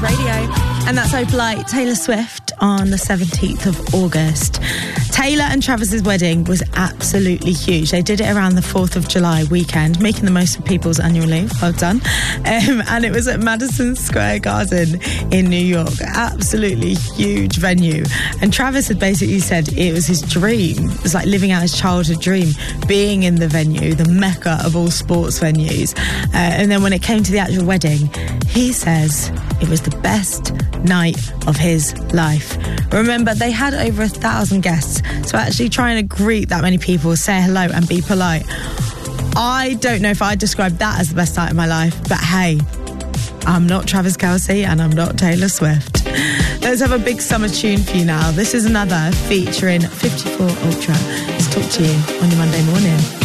Radio. And that's so polite. Taylor Swift on the 17th of August. Taylor and Travis's wedding was absolutely huge. They did it around the 4th of July weekend, making the most of people's annual leave. Well done. And it was at Madison Square Garden in New York. Absolutely huge venue. And Travis had basically said it was his dream. It was like living out his childhood dream, being in the venue, the mecca of all sports venues. And then when it came to the actual wedding, he says it was the best night of his life. Remember, they had over 1,000 guests, so actually trying to greet that many people, say hello and be polite. I don't know if I'd describe that as the best night of my life, but hey, I'm not Travis Kelce and I'm not Taylor Swift. Let's have a big summer tune for you now. This is another featuring 54 Ultra. Let's talk to you on your Monday morning.